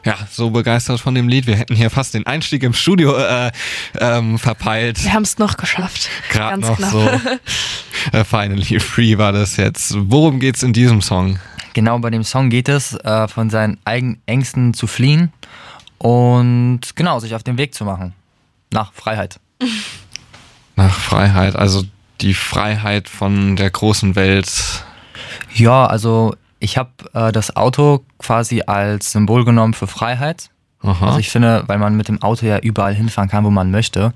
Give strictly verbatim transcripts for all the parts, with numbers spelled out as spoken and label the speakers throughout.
Speaker 1: Ja, so begeistert von dem Lied. Wir hätten hier fast den Einstieg im Studio äh, ähm, verpeilt.
Speaker 2: Wir haben es noch geschafft.
Speaker 1: Gerade noch knapp. So. äh, Finally Free war das jetzt. Worum geht's in diesem Song?
Speaker 3: Genau, bei dem Song geht es, äh, von seinen eigenen Ängsten zu fliehen und genau, sich auf den Weg zu machen. Nach Freiheit.
Speaker 1: Nach Freiheit, also die Freiheit von der großen Welt.
Speaker 3: Ja, also ich habe äh, das Auto quasi als Symbol genommen für Freiheit. Aha. Also ich finde, weil man mit dem Auto ja überall hinfahren kann, wo man möchte.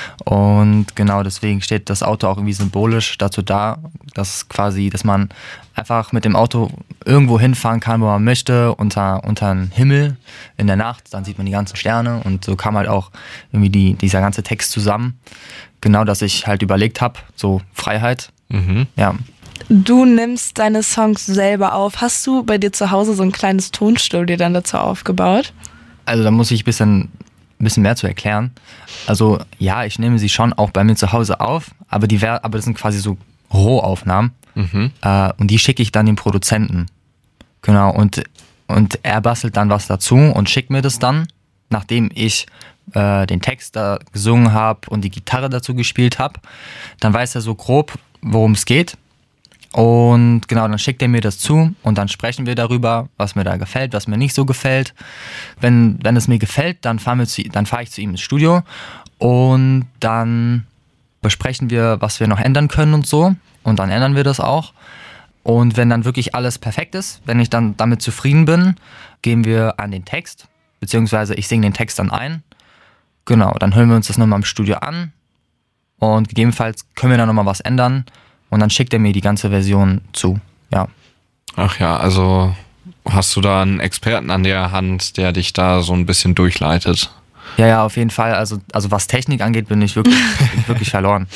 Speaker 3: Und genau deswegen steht das Auto auch irgendwie symbolisch dazu da, dass quasi, dass man einfach mit dem Auto irgendwo hinfahren kann, wo man möchte, unter, unter den Himmel in der Nacht. Dann sieht man die ganzen Sterne und so kam halt auch irgendwie die, dieser ganze Text zusammen. Genau, dass ich halt überlegt habe, so Freiheit. Mhm. Ja.
Speaker 2: Du nimmst deine Songs selber auf. Hast du bei dir zu Hause so ein kleines Tonstudio dann dazu aufgebaut?
Speaker 3: Also da muss ich ein bisschen, ein bisschen mehr zu erklären. Also ja, ich nehme sie schon auch bei mir zu Hause auf, aber, die, aber das sind quasi so Rohaufnahmen. Mhm. Äh, und die schicke ich dann dem Produzenten. Genau, und, und er bastelt dann was dazu und schickt mir das dann, nachdem ich äh, den Text da gesungen habe und die Gitarre dazu gespielt habe. Dann weiß er so grob, worum es geht. Und genau, dann schickt er mir das zu und dann sprechen wir darüber, was mir da gefällt, was mir nicht so gefällt. Wenn, wenn es mir gefällt, dann fahren wir zu, dann fahre ich zu ihm ins Studio und dann besprechen wir, was wir noch ändern können und so. Und dann ändern wir das auch. Und wenn dann wirklich alles perfekt ist, wenn ich dann damit zufrieden bin, gehen wir an den Text, beziehungsweise ich singe den Text dann ein. Genau, dann hören wir uns das nochmal im Studio an und gegebenenfalls können wir dann nochmal was ändern. Und dann schickt er mir die ganze Version zu, ja.
Speaker 1: Ach ja, also hast du da einen Experten an der Hand, der dich da so ein bisschen durchleitet?
Speaker 3: Ja, ja, auf jeden Fall. Also, also was Technik angeht, bin ich wirklich, bin ich wirklich verloren.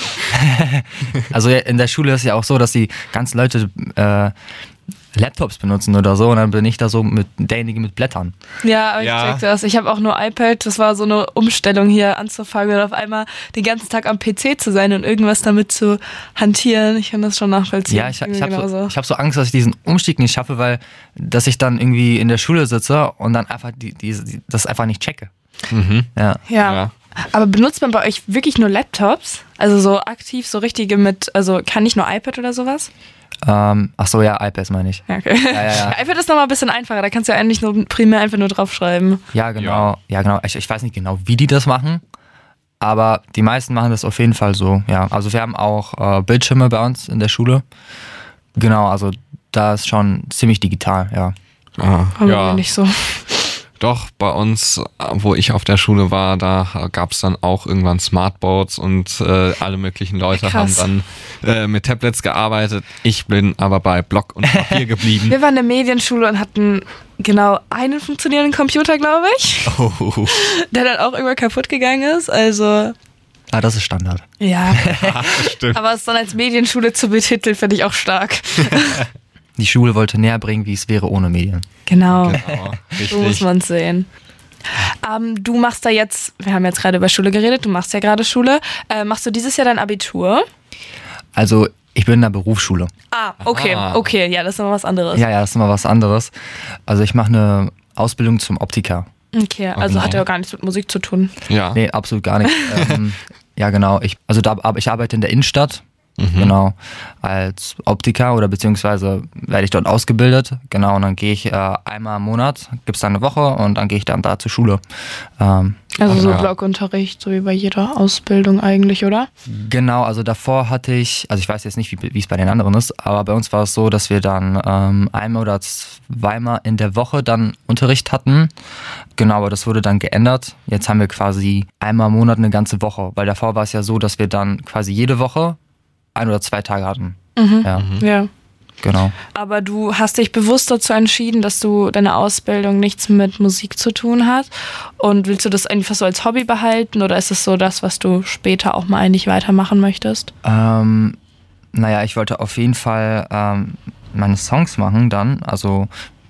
Speaker 3: Also in der Schule ist es ja auch so, dass die ganzen Leute äh, Laptops benutzen oder so und dann bin ich da so mit derjenige mit Blättern.
Speaker 2: Ja, aber ich
Speaker 1: ja.
Speaker 2: check das. Ich habe auch nur iPad. Das war so eine Umstellung hier anzufangen und auf einmal den ganzen Tag am P C zu sein und irgendwas damit zu hantieren. Ich kann das schon nachvollziehen.
Speaker 3: Ja, ich, ich habe so, hab so Angst, dass ich diesen Umstieg nicht schaffe, weil dass ich dann irgendwie in der Schule sitze und dann einfach die, die, die, das einfach nicht checke.
Speaker 1: Mhm.
Speaker 3: Ja.
Speaker 2: Ja. ja. Aber benutzt man bei euch wirklich nur Laptops? Also so aktiv, so richtige mit, also kann nicht nur iPad oder sowas?
Speaker 3: Ähm, ach so, ja, iPads meine ich.
Speaker 2: Okay.
Speaker 3: Ja, ja, ja.
Speaker 2: iPad ist nochmal ein bisschen einfacher, da kannst du ja eigentlich nur primär einfach nur draufschreiben.
Speaker 3: Ja, genau. Ja, ja genau. Ich, ich weiß nicht genau, wie die das machen, aber die meisten machen das auf jeden Fall so. Ja, also wir haben auch äh, Bildschirme bei uns in der Schule. Genau, also da ist schon ziemlich digital, ja.
Speaker 1: Ah,
Speaker 2: aber
Speaker 1: ja.
Speaker 2: nicht so.
Speaker 1: Doch, bei uns, wo ich auf der Schule war, da gab es dann auch irgendwann Smartboards und äh, alle möglichen Leute
Speaker 2: Krass.
Speaker 1: haben dann äh, mit Tablets gearbeitet. Ich bin aber bei Block und Papier geblieben.
Speaker 2: Wir waren in der Medienschule und hatten genau einen funktionierenden Computer, glaube ich.
Speaker 1: Oh.
Speaker 2: Der dann auch irgendwann kaputt gegangen ist, also...
Speaker 3: Ah, das ist Standard.
Speaker 2: Ja,
Speaker 1: ja stimmt.
Speaker 2: Aber es dann als Medienschule zu betiteln, finde ich auch stark.
Speaker 3: Die Schule wollte näher bringen, wie es wäre ohne Medien.
Speaker 2: Genau,
Speaker 1: genau
Speaker 2: so muss man es sehen. Ähm, du machst da jetzt, wir haben jetzt gerade über Schule geredet, du machst ja gerade Schule. Äh, machst du dieses Jahr dein Abitur?
Speaker 3: Also ich bin in der Berufsschule.
Speaker 2: Ah, okay,
Speaker 1: Aha.
Speaker 2: okay, ja, das ist nochmal was anderes.
Speaker 3: Ja, ja, das ist nochmal was anderes. Also ich mache eine Ausbildung zum Optiker.
Speaker 2: Okay, also
Speaker 1: genau.
Speaker 2: hat ja auch gar nichts mit Musik zu tun.
Speaker 1: Ja.
Speaker 3: Nee, absolut gar nicht. ähm, ja, genau. Ich, also da, aber ich arbeite in der Innenstadt. Mhm. Genau, als Optiker oder beziehungsweise werde ich dort ausgebildet. Genau, und dann gehe ich äh, einmal im Monat, gibt es da eine Woche und dann gehe ich dann da zur Schule. Ähm,
Speaker 2: also so
Speaker 1: ja.
Speaker 2: Blockunterricht, so wie bei jeder Ausbildung eigentlich, oder?
Speaker 3: Genau, also davor hatte ich, also ich weiß jetzt nicht, wie es bei den anderen ist, aber bei uns war es so, dass wir dann ähm, einmal oder zweimal in der Woche dann Unterricht hatten. Genau, aber das wurde dann geändert. Jetzt haben wir quasi einmal im Monat eine ganze Woche, weil davor war es ja so, dass wir dann quasi jede Woche ein oder zwei Tage hatten.
Speaker 2: Mhm.
Speaker 3: Ja.
Speaker 2: ja.
Speaker 3: Genau.
Speaker 2: Aber du hast dich bewusst dazu entschieden, dass du deine Ausbildung nichts mit Musik zu tun hat. Und willst du das einfach so als Hobby behalten oder ist es so das, was du später auch mal eigentlich weitermachen möchtest?
Speaker 3: Ähm, naja, ich wollte auf jeden Fall ähm, meine Songs machen dann. Also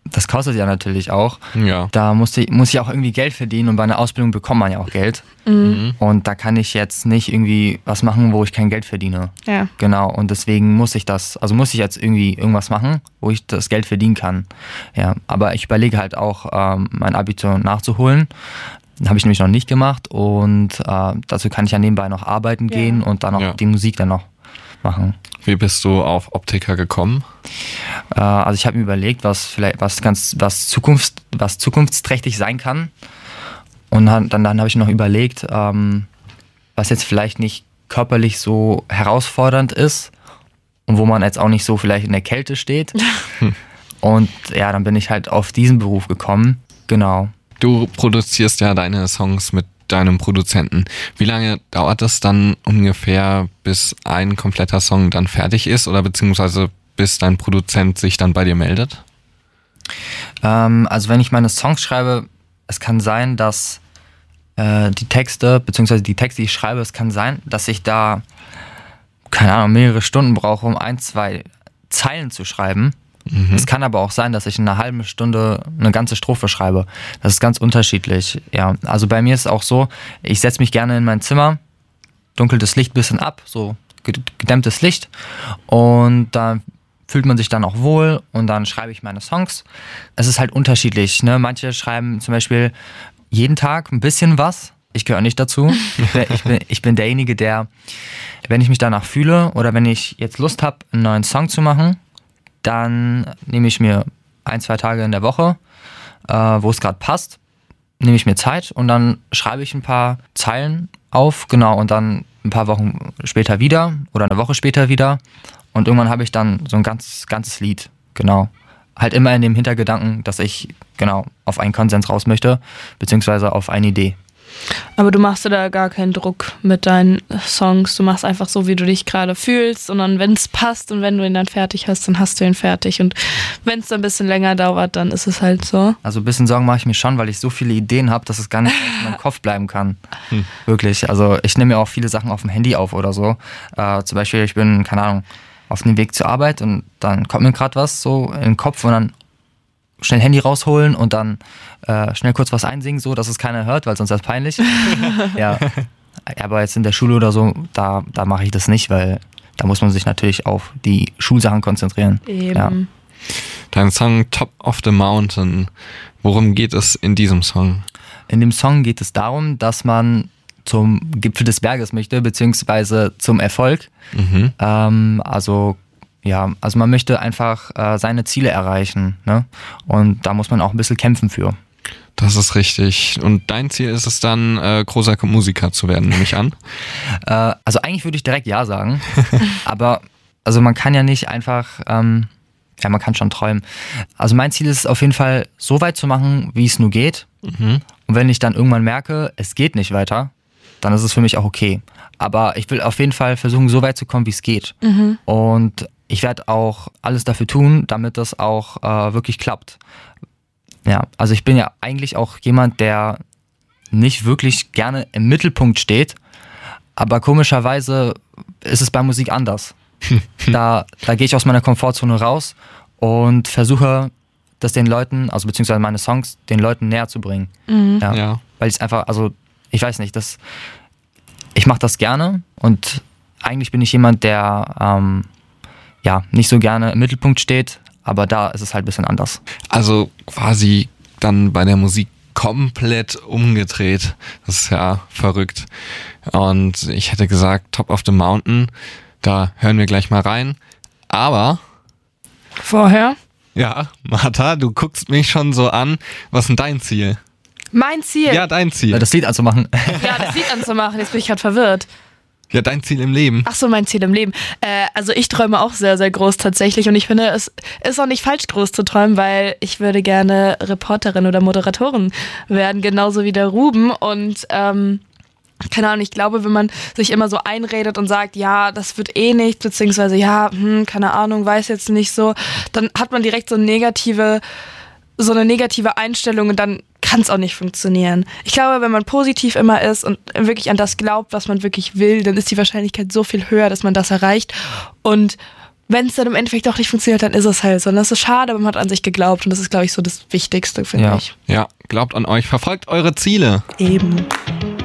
Speaker 3: das kostet ja natürlich auch.
Speaker 1: Ja.
Speaker 3: Da muss ich, muss ich auch irgendwie Geld verdienen und bei einer Ausbildung bekommt man ja auch Geld.
Speaker 2: Mhm.
Speaker 3: Und da kann ich jetzt nicht irgendwie was machen, wo ich kein Geld verdiene.
Speaker 2: Ja.
Speaker 3: Genau, und deswegen muss ich das, also muss ich jetzt irgendwie irgendwas machen, wo ich das Geld verdienen kann. Ja, aber ich überlege halt auch, ähm, mein Abitur nachzuholen. Habe ich nämlich noch nicht gemacht und äh, dazu kann ich ja nebenbei noch arbeiten
Speaker 2: Ja.
Speaker 3: gehen und dann auch
Speaker 1: Ja.
Speaker 3: die Musik dann noch machen.
Speaker 1: Wie bist du auf Optiker gekommen?
Speaker 3: Äh, also ich habe mir überlegt, was vielleicht was ganz was Zukunft was zukunftsträchtig sein kann und dann dann, dann habe ich noch überlegt, ähm, was jetzt vielleicht nicht körperlich so herausfordernd ist und wo man jetzt auch nicht so vielleicht in der Kälte steht. Und ja, dann bin ich halt auf diesen Beruf gekommen. Genau.
Speaker 1: Du produzierst ja deine Songs mit deinem Produzenten. Wie lange dauert es dann ungefähr, bis ein kompletter Song dann fertig ist oder beziehungsweise bis dein Produzent sich dann bei dir meldet?
Speaker 3: Ähm, also wenn ich meine Songs schreibe, es kann sein, dass äh, die Texte, beziehungsweise die Texte, die ich schreibe, es kann sein, dass ich da, keine Ahnung, mehrere Stunden brauche, um ein, zwei Zeilen zu schreiben.
Speaker 1: Mhm.
Speaker 3: Es kann aber auch sein, dass ich in einer halben Stunde eine ganze Strophe schreibe. Das ist ganz unterschiedlich. Ja, also bei mir ist es auch so, ich setze mich gerne in mein Zimmer, dunkel das Licht ein bisschen ab, so gedämmtes Licht, und da fühlt man sich dann auch wohl und dann schreibe ich meine Songs. Es ist halt unterschiedlich, ne? Manche schreiben zum Beispiel jeden Tag ein bisschen was. Ich gehöre nicht dazu. Ich bin, ich bin derjenige, der, wenn ich mich danach fühle oder wenn ich jetzt Lust habe, einen neuen Song zu machen, dann nehme ich mir ein, zwei Tage in der Woche, äh, wo es gerade passt, nehme ich mir Zeit und dann schreibe ich ein paar Zeilen auf, genau, und dann ein paar Wochen später wieder oder eine Woche später wieder und irgendwann habe ich dann so ein ganz, ganzes Lied, genau. Halt immer in dem Hintergedanken, dass ich, genau, auf einen Konsens raus möchte, beziehungsweise auf eine Idee.
Speaker 2: Aber du machst dir da gar keinen Druck mit deinen Songs. Du machst einfach so, wie du dich gerade fühlst. Und dann, wenn es passt und wenn du ihn dann fertig hast, dann hast du ihn fertig. Und wenn es dann ein bisschen länger dauert, dann ist es halt so.
Speaker 3: Also ein bisschen Sorgen mache ich mir schon, weil ich so viele Ideen habe, dass es gar nicht in meinem Kopf bleiben kann. Hm. Wirklich. Also ich nehme mir auch viele Sachen auf dem Handy auf oder so. Äh, zum Beispiel, ich bin, keine Ahnung, auf dem Weg zur Arbeit und dann kommt mir gerade was so in den Kopf und dann schnell Handy rausholen und dann äh, schnell kurz was einsingen, so dass es keiner hört, weil sonst ist das peinlich. Ja. Aber jetzt in der Schule oder so, da, da mache ich das nicht, weil da muss man sich natürlich auf die Schulsachen konzentrieren.
Speaker 2: Eben.
Speaker 3: Ja.
Speaker 1: Dein Song Top of the Mountain, worum geht es in diesem Song?
Speaker 3: In dem Song geht es darum, dass man zum Gipfel des Berges möchte, beziehungsweise zum Erfolg.
Speaker 1: Mhm.
Speaker 3: Ähm, also Ja, also man möchte einfach äh, seine Ziele erreichen, ne? Und da muss man auch ein bisschen kämpfen für.
Speaker 1: Das ist richtig. Und dein Ziel ist es dann, äh, großer Musiker zu werden, nehme ich an?
Speaker 3: Äh, also eigentlich würde ich direkt ja sagen, aber also man kann ja nicht einfach, ähm, ja, man kann schon träumen. Also mein Ziel ist es auf jeden Fall, so weit zu machen, wie es nur geht.
Speaker 1: Mhm.
Speaker 3: Und wenn ich dann irgendwann merke, es geht nicht weiter, dann ist es für mich auch okay. Aber ich will auf jeden Fall versuchen, so weit zu kommen, wie es geht.
Speaker 2: Mhm.
Speaker 3: Und ich werde auch alles dafür tun, damit das auch äh, wirklich klappt. Ja, also ich bin ja eigentlich auch jemand, der nicht wirklich gerne im Mittelpunkt steht, aber komischerweise ist es bei Musik anders. Da, da gehe ich aus meiner Komfortzone raus und versuche, das den Leuten, also beziehungsweise meine Songs, den Leuten näher zu bringen.
Speaker 2: Mhm.
Speaker 3: Ja,
Speaker 1: Ja.
Speaker 3: weil ich es einfach, also ich weiß nicht, das, ich mache das gerne und eigentlich bin ich jemand, der ähm, ja nicht so gerne im Mittelpunkt steht, aber da ist es halt ein bisschen anders.
Speaker 1: Also quasi dann bei der Musik komplett umgedreht. Das ist ja verrückt. Und ich hätte gesagt, Top of the Mountain, da hören wir gleich mal rein. Aber,
Speaker 2: Vorher?
Speaker 1: ja, Martha, du guckst mich schon so an. Was ist denn dein Ziel?
Speaker 2: Mein Ziel.
Speaker 1: Ja, dein Ziel.
Speaker 3: Das Lied anzumachen.
Speaker 2: Ja, das Lied anzumachen. Jetzt bin ich gerade verwirrt.
Speaker 1: Ja, dein Ziel im Leben.
Speaker 2: Ach so, mein Ziel im Leben. Äh, also ich träume auch sehr, sehr groß tatsächlich und ich finde, es ist auch nicht falsch, groß zu träumen, weil ich würde gerne Reporterin oder Moderatorin werden, genauso wie der Ruben und ähm, keine Ahnung, ich glaube, wenn man sich immer so einredet und sagt, ja, das wird eh nichts, beziehungsweise ja, hm, keine Ahnung, weiß jetzt nicht so, dann hat man direkt so eine negative, so eine negative Einstellung und dann kann es auch nicht funktionieren. Ich glaube, wenn man positiv immer ist und wirklich an das glaubt, was man wirklich will, dann ist die Wahrscheinlichkeit so viel höher, dass man das erreicht. Und wenn es dann im Endeffekt doch nicht funktioniert, dann ist es halt so. Und das ist schade, aber man hat an sich geglaubt und das ist, glaube ich, so das Wichtigste, finde
Speaker 3: Ja.
Speaker 2: ich.
Speaker 1: Ja, glaubt an euch, verfolgt eure Ziele.
Speaker 2: Eben.